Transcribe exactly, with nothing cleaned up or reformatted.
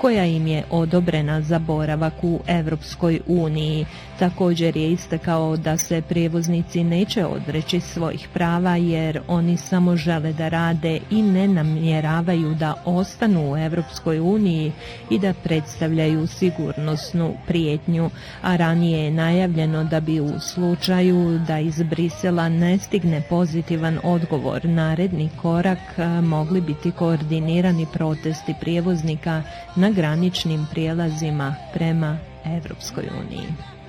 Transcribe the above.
koja im je odobrena za boravak u Evropskoj uniji. Također je istakao da se prijevoznici neće odreći svojih prava jer oni samo žele da rade i ne namjeravaju da ostanu u Evropskoj uniji i da predstavljaju sigurnosnu prijetnju, a ranije je najavljeno da bi u slučaju da iz Brisela ne stigne pozitivan odgovor, naredni korak mogli biti koordinirani protesti prijevoznika na graničnim prijelazima prema Evropskoj uniji.